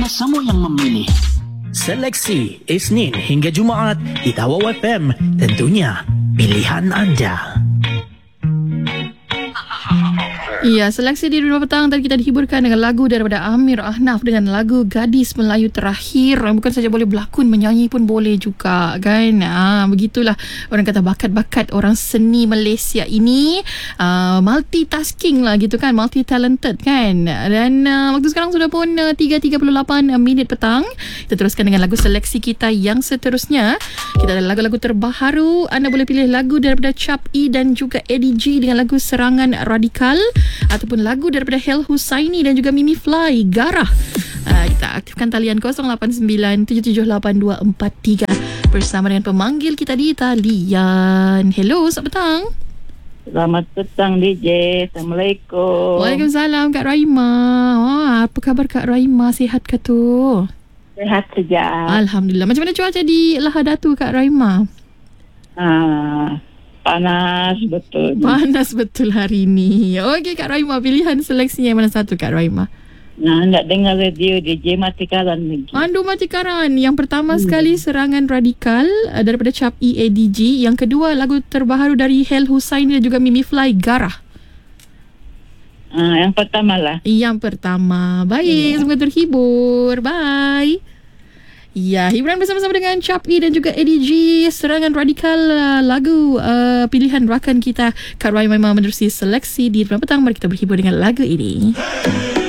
Semua yang memilih. Seleksi Isnin hingga Jumaat di Tawau FM. Tentunya pilihan anda. Ya, seleksi di Rumah Petang tadi kita dihiburkan dengan lagu daripada Amir Ahnaf dengan lagu Gadis Melayu Terakhir. Bukan saja boleh berlakon, menyanyi pun boleh juga kan. Begitulah orang kata bakat-bakat orang seni Malaysia ini, multitasking lah gitu kan, multi talented kan. Dan waktu sekarang sudah pun 3.38 minit petang. Kita teruskan dengan lagu seleksi kita yang seterusnya. Kita ada lagu-lagu terbaru. Anda boleh pilih lagu daripada Chap E dan juga Eddie G dengan lagu Serangan Radikal, ataupun lagu daripada Hel Husaini dan juga Mimi Fly, Garah. Kita aktifkan talian 0897782243 bersama dengan pemanggil kita di talian. Hello, selamat petang. Selamat petang DJ. Assalamualaikum. Waalaikumsalam Kak Raima. Apa khabar Kak Raima? Sihat ke tu? Sehat saja. Alhamdulillah. Macam mana cuaca di Lahadatu Kak Raima? Panas betul. Panas betul hari ni. Okey Kak Raima, pilihan seleksinya yang mana satu Kak Raima? Nak dengar radio DJ Matikaran lagi. Mandu Matikaran. Yang pertama sekali Serangan Radikal daripada Chap E ADG. Yang kedua lagu terbaru dari Hel Husaini dan juga Mimi Fly, Garah. Yang pertama lah. Yang pertama. Baik, semoga terhibur. Bye. Ya, hiburan bersama-sama dengan Chap E dan juga Eddie G, Serangan Radikal, lagu pilihan rakan kita Kak Raima menerusi seleksi di Rumah Petang. Mari kita berhibur dengan lagu ini.